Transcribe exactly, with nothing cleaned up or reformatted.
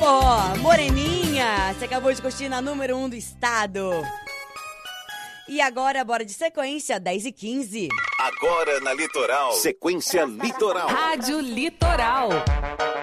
forró, Moreninha. Você acabou de curtir na número um do estado. E agora, bora de sequência, dez e quinze. Agora na Litoral. Sequência Litoral. Rádio Litoral.